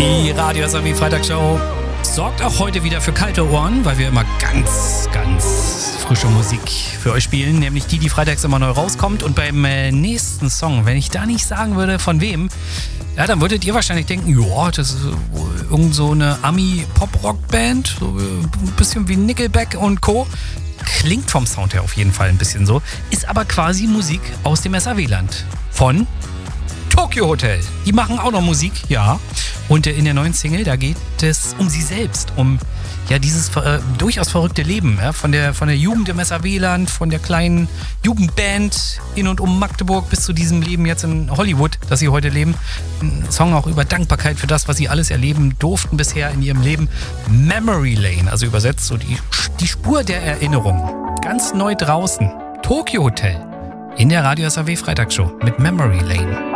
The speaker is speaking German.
Die Radio SAW Freitagsshow sorgt auch heute wieder für kalte Ohren, weil wir immer ganz frische Musik für euch spielen, nämlich die freitags immer neu rauskommt. Und beim nächsten Song, wenn ich da nicht sagen würde, von wem, ja, dann würdet ihr wahrscheinlich denken, ja, das ist irgend so eine Ami-Pop-Rock-Band, so ein bisschen wie Nickelback und Co. Klingt vom Sound her auf jeden Fall ein bisschen so, ist aber quasi Musik aus dem SAW-Land von Tokio Hotel. Die machen auch noch Musik, ja. Und in der neuen Single, da geht es um sie selbst, um ja dieses durchaus verrückte Leben, ja, von der Jugend im SAW-Land, von der kleinen Jugendband in und um Magdeburg bis zu diesem Leben jetzt in Hollywood, das sie heute leben. Ein Song auch über Dankbarkeit für das, was sie alles erleben durften bisher in ihrem Leben. Memory Lane, also übersetzt so die Spur der Erinnerung. Ganz neu draußen. Tokio Hotel in der Radio SAW Freitagsshow mit Memory Lane.